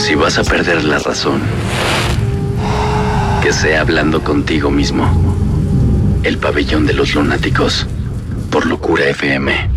Si vas a perder la razón, que sea hablando contigo mismo. El pabellón de los lunáticos, por Locura FM.